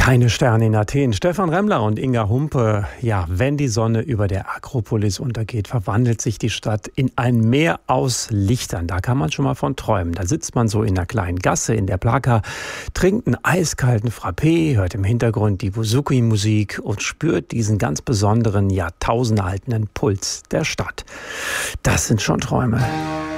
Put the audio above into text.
Keine Sterne in Athen. Stefan Remmler und Inga Humpe. Ja, wenn die Sonne über der Akropolis untergeht, verwandelt sich die Stadt in ein Meer aus Lichtern. Da kann man schon mal von träumen. Da sitzt man so in einer kleinen Gasse in der Plaka, trinkt einen eiskalten Frappé, hört im Hintergrund die Bouzouki-Musik und spürt diesen ganz besonderen, jahrtausendalten Puls der Stadt. Das sind schon Träume.